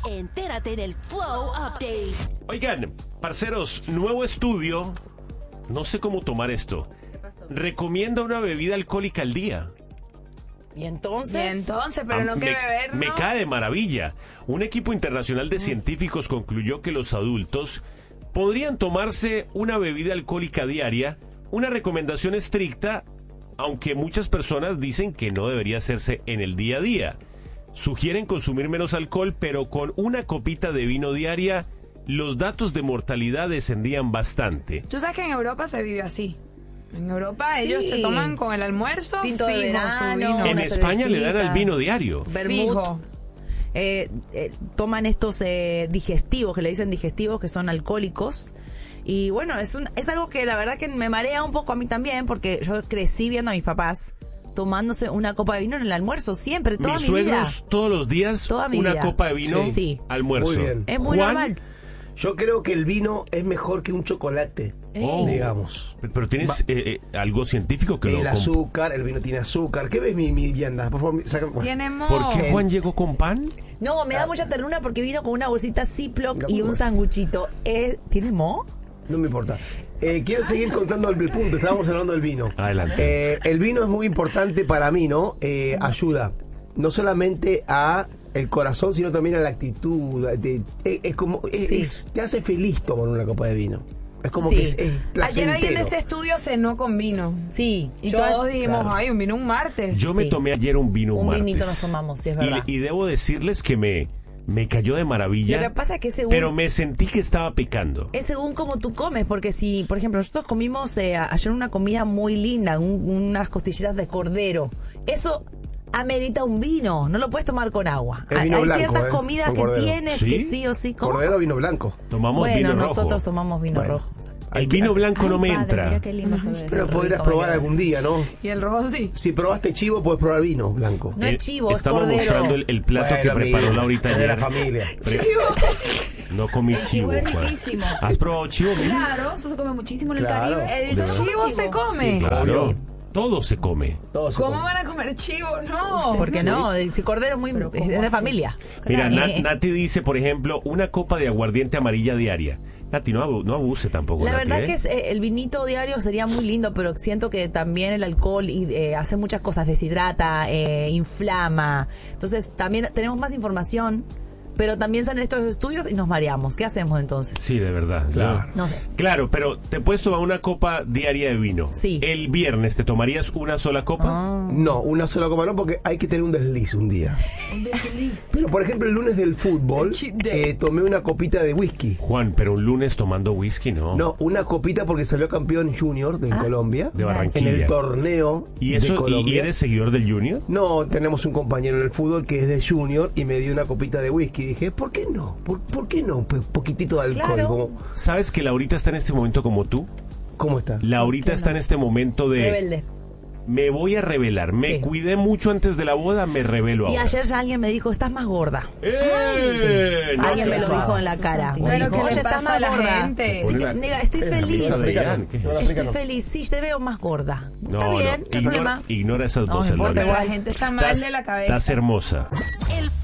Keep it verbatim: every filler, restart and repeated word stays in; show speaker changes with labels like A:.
A: Entérate en el Flow Update.
B: Oigan, parceros, nuevo estudio. No sé cómo tomar esto. Recomienda una bebida alcohólica al día.
C: ¿Y entonces?
D: Y entonces, pero no que
B: me,
D: beber, ¿no?
B: me cae de maravilla. Un equipo internacional de científicos concluyó que los adultos podrían tomarse una bebida alcohólica diaria, una recomendación estricta, aunque muchas personas dicen que no debería hacerse en el día a día. Sugieren consumir menos alcohol, pero con una copita de vino diaria, los datos de mortalidad descendían bastante.
D: Tú sabes que en Europa se vive así. En Europa
C: Sí.
D: ellos se toman con el almuerzo
C: Tinto de
D: fijo
C: verano,
D: su vino.
B: En
C: una
B: España le dan
C: cervecita.
B: al vino diario.
C: Vermut.
D: Fijo.
C: Eh, eh, toman estos eh, digestivos, que le dicen digestivos, que son alcohólicos. Y bueno, es, un, es algo que la verdad que me marea un poco a mí también, porque yo crecí viendo a mis papás tomándose una copa de vino en el almuerzo, siempre, toda
B: Mis
C: mi
B: suegros
C: vida.
B: todos los días
C: Toda mi
B: una
C: vida.
B: copa de vino,
C: Sí.
B: almuerzo.
E: Muy bien.
C: Es muy
B: Juan,
C: normal.
E: Yo creo que el vino es mejor que un chocolate,
B: Oh.
E: digamos.
B: Pero tienes
E: Va-
B: eh, eh, algo científico que
E: El
B: lo...
E: azúcar, el vino tiene azúcar. ¿Qué ves, mi, mi vianda? Por favor, saca.
D: Tiene mo.
B: ¿Por qué Juan llegó con pan?
C: No, me da mucha ternura porque vino con una bolsita Ziploc y un sanguchito. Eh, ¿Tiene mo?
E: No me importa. Eh, quiero seguir contando el punto. Estábamos hablando del vino.
B: Adelante.
E: Eh, el vino es muy importante para mí, ¿no? Eh, ayuda no solamente a el corazón, sino también a la actitud. De- es, es como es-
C: Sí.
E: es- te hace feliz tomar una copa de vino. Es como
C: Sí.
E: que es, es
D: Ayer
E: placentero.
D: alguien de este estudio cenó con vino.
C: Sí.
D: Y
C: yo-
D: todos dijimos,
E: claro.
D: ay, un vino un martes.
B: Yo me
C: sí.
B: tomé ayer un vino
C: Un
B: martes.
C: vinito nos tomamos, sí, es
B: Y-
C: verdad.
B: Y, debo decirles que me, me cayó de maravilla.
C: Lo que pasa es que según...
B: Pero me sentí que estaba picando.
C: Es según cómo tú comes, porque si, por ejemplo, nosotros comimos eh, ayer una comida muy linda, un- unas costillitas de cordero, eso amerita un vino, no lo puedes tomar con agua.
E: Es
C: Hay,
E: vino
C: hay
E: blanco,
C: ciertas
E: ¿eh?
C: comidas
E: Con
C: que
E: cordero.
C: tienes
B: ¿Sí?
C: que sí o sí comer.
E: Cordero o vino blanco.
B: Tomamos
C: Bueno,
B: vino rojo.
C: nosotros tomamos vino
E: Bueno.
C: rojo.
B: El vino blanco no me
A: Ay, padre,
B: entra.
A: mira qué lindo se ve eso.
E: Pero podrías
C: rico,
E: probar
C: me
E: algún día, ¿no?
D: Y el rojo sí.
E: Si probaste chivo, puedes probar vino blanco.
C: No
B: Eh,
C: es chivo, es
B: Estamos
C: cordero.
B: mostrando el, el plato
E: Bueno,
B: que preparó
E: amigo,
B: Laurita
E: es de la
B: ayer.
E: familia.
B: Pre- No comí
A: El
B: chivo,
A: chivo es
B: Juan.
A: riquísimo.
B: ¿Has probado chivo, Mili?
A: Claro, eso se come muchísimo en el
E: Claro.
A: Caribe.
D: El
B: ¿De
D: chivo se come.
E: Sí,
B: Claro.
E: Obvio.
B: Todo se come.
E: Todo se
D: ¿Cómo
E: come.
D: van a comer chivo? No.
C: ¿Por qué no? Si cordero es muy
A: Pero
C: es
A: ¿cómo
C: de
A: así?
C: familia.
B: Mira,
C: Claro.
B: Nat-
C: Eh,
B: Nati dice, por ejemplo, una copa de aguardiente amarilla diaria. Nati, no, abu- no abuse tampoco.
C: La
B: Nati,
C: verdad
B: ¿eh?
C: que es, eh, el vinito diario sería muy lindo, pero siento que también el alcohol y, eh, hace muchas cosas, deshidrata, eh, inflama. Entonces también tenemos más información, pero también salen estos estudios y nos mareamos. ¿Qué hacemos entonces?
B: Sí, de verdad.
E: Claro.
B: Yo-
C: No sé.
B: Claro, pero te puedes tomar una copa diaria de vino.
C: Sí.
B: El viernes, ¿te tomarías una sola copa?
C: Ah.
E: No, una sola copa no, porque hay que tener un desliz un día.
A: Un desliz.
E: Pero, por ejemplo, el lunes del fútbol,
D: El cheat day.
E: eh, tomé una copita de whisky.
B: Juan, pero un lunes tomando whisky, no.
E: No, una copita porque salió campeón junior de
C: Ah.
E: Colombia.
B: De
E: En
B: Barranquilla.
E: el torneo
B: ¿Y
E: de
B: eso? ¿Y,
E: Colombia.
B: y eres seguidor del Junior?
E: No, tenemos un compañero en el fútbol que es de junior y me dio una copita de whisky. Y dije, ¿por qué no? ¿Por, por qué no? Pues poquitito de alcohol.
C: Claro.
E: Como,
B: ¿Sabes que Laurita está en este momento como tú?
E: ¿Cómo está?
B: Laurita está en este momento de...
C: Rebelde.
B: Me voy a revelar. Me
C: Sí.
B: cuidé mucho antes de la boda, me revelo
C: Y
B: ahora.
C: ayer ya alguien me dijo, estás más gorda.
B: ¡Eh! No
C: Alguien
B: se
C: me lo
B: apaga.
C: dijo en la cara. Me
D: Pero
C: dijo,
D: ¿qué le
C: oye, estás
D: pasa
C: más
D: a la
C: gorda.
D: gente?
C: Sí,
B: Pone la-
C: nega, estoy
E: Es la
C: feliz.
E: camisa de
B: Irán, ¿qué?
E: No,
C: Estoy
E: africano.
C: feliz. Sí, te veo más gorda.
B: No,
C: Está
B: no,
C: bien, no hay
B: ignora,
C: problema.
B: ignora esas
C: No, me
B: voces,
C: importa,
B: Laura.
D: Pero la gente está mal de la cabeza.
B: Estás hermosa.
A: El